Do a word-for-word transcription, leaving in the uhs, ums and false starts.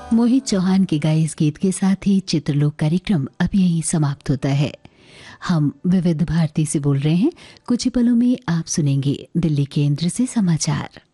मोहित चौहान के गाए इस गीत के साथ ही चित्रलोक कार्यक्रम अब यहीं समाप्त होता है। हम विविध भारती से बोल रहे हैं। कुछ ही पलों में आप सुनेंगे दिल्ली केंद्र से समाचार।